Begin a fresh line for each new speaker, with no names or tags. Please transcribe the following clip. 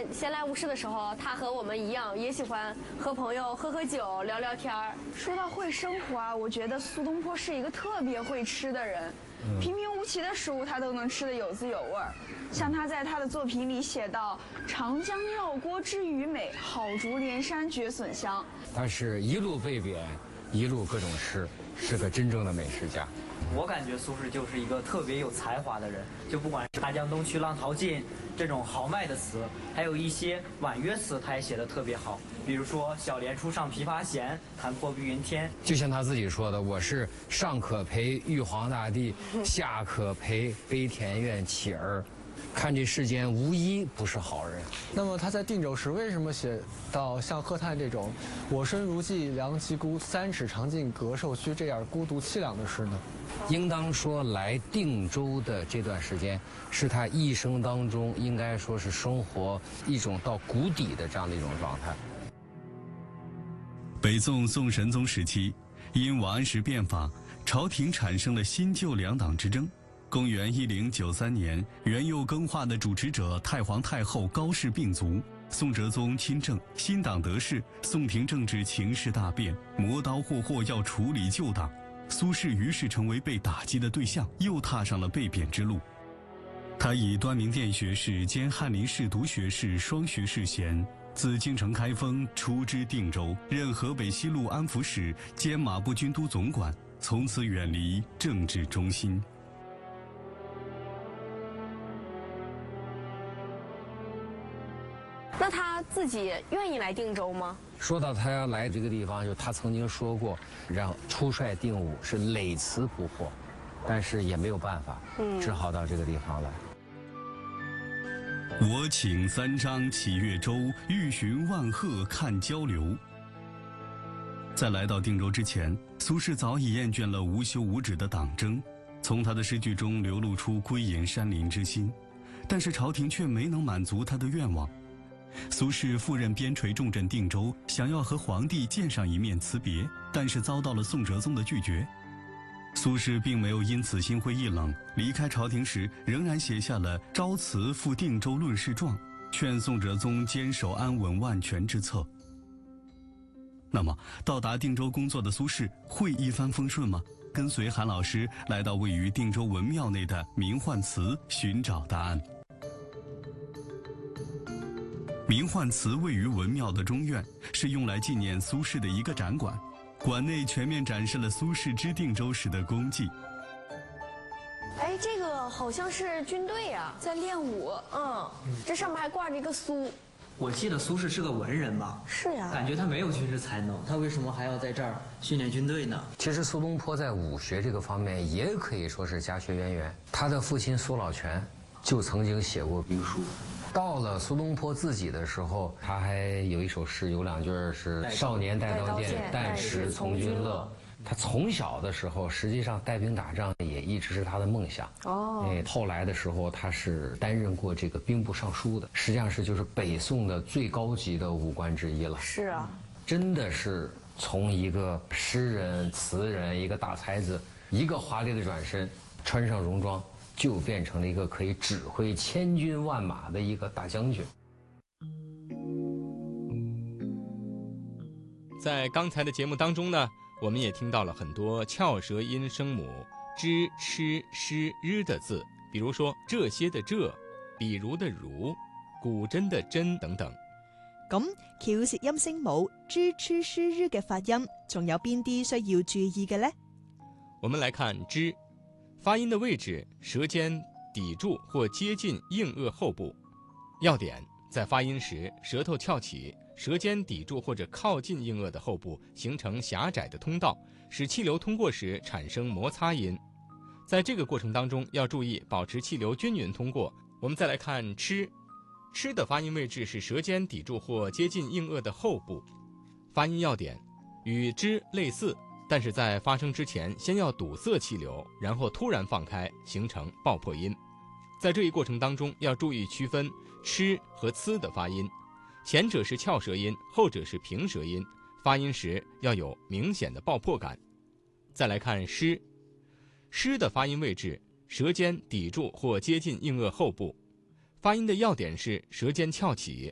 在闲来无事的时候，他和我们一样，也喜欢和朋友喝喝酒、聊聊天儿。
说到会生活啊，我觉得苏东坡是一个特别会吃的人，平平无奇的食物他都能吃得有滋有味儿。像他在他的作品里写到“长江绕郭知鱼美，好竹连山绝笋香”。
他是一路被贬，一路各种吃，是个真正的美食家。
我感觉苏轼就是一个特别有才华的人，就不管是大江东去浪淘尽这种豪迈的词，还有一些婉约词，他也写得特别好。比如说“小莲初上琵琶弦，弹破碧云天”，
就像他自己说的：“我是上可陪玉皇大帝，下可陪悲田院乞儿。”看这世间无一不是好人。
那么他在定州时为什么写到像贺叹这种“我身如寄，良栖孤，三尺长尽隔寿墟”这样孤独凄凉的诗呢？
应当说，来定州的这段时间，是他一生当中应该说是生活一种到谷底的这样的一种状态。
北宋宋神宗时期，因王安石变法，朝廷产生了新旧两党之争。公元1093年，元佑更化的主持者太皇太后高氏病卒，宋哲宗亲政，新党得势，宋廷政治情势大变，磨刀霍霍要处理旧党。苏轼于是成为被打击的对象，又踏上了被贬之路。他以端明殿学士兼翰林侍读学士双学士衔，自京城开封出知定州，任河北西路安抚使兼马步军都总管，从此远离政治中心。
那他自己愿意来定州吗？
说到他要来这个地方，就他曾经说过，让出帅定武是累辞不获，但是也没有办法，只好到这个地方来。
我请三章起岳州，欲寻万壑看交流。在来到定州之前，苏轼早已厌倦了无休无止的党争，从他的诗句中流露出归隐山林之心，但是朝廷却没能满足他的愿望。苏轼赴任边陲重镇定州，想要和皇帝见上一面辞别，但是遭到了宋哲宗的拒绝。苏轼并没有因此心灰意冷，离开朝廷时仍然写下了《招辞赴定州论事状》，劝宋哲宗坚守安稳万全之策。那么，到达定州工作的苏轼会一帆风顺吗？跟随韩老师来到位于定州文庙内的明焕祠，寻找答案。明焕祠位于文庙的中院，是用来纪念苏轼的一个展馆。馆内全面展示了苏轼知定州时的功绩。
哎，这个好像是军队呀，
在练武。
这上面还挂着一个苏。
我记得苏轼是个文人吧？
是呀。
感觉他没有军事才能，他为什么还要在这儿训练军队呢？
其实苏东坡在武学这个方面也可以说是家学渊源，他的父亲苏老泉就曾经写过兵书。到了苏东坡自己的时候，他还有一首诗，有两句是“少年带刀剑，但使从军乐”。他从小的时候，实际上带兵打仗也一直是他的梦想。后来的时候，他是担任过这个兵部尚书的，实际上是就是北宋的最高级的武官之一了。
是啊，
真的是从一个诗人、词人、一个大才子，一个华丽的转身，穿上戎装，就变成了一个可以指挥千军万马的一个大将军。
在刚才的节目当中呢，我们也听到了很多翘舌音声母知、吃、诗、日的字，比如说这些的这，比如的如，古筝的真等等。
咁翹舌音聲母知、吃、詩、日嘅發音，仲有邊啲需要注意嘅呢？
我們來看知，發音的位置舌尖抵住或接近硬腭後部。要點在發音時，舌頭翹起，舌尖抵住或者靠近硬腭的後部，形成狹窄的通道，使氣流通過時產生摩擦音。在這個過程當中，要注意保持氣流均勻通過。我們再來看吃。吃的發音位置是舌尖抵住或接近硬腭的後部。發音要點與知類似，但是在發聲之前先要堵塞氣流，然後突然放開，形成爆破音。在這一過程當中要注意區分吃和呲的發音，前者是翹舌音，後者是平舌音，發音時要有明顯的爆破感。再來看詩，詩的發音位置舌尖抵住或接近硬腭後部。發音的要點是舌尖翹起，